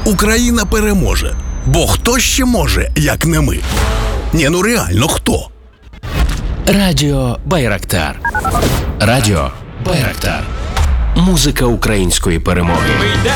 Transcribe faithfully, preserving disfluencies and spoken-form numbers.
Україна переможе. Бо хто ще може, як не ми? Ні, ну реально, хто? Радіо Байрактар. Радіо Байрактар. Музика української перемоги. Ми йдемо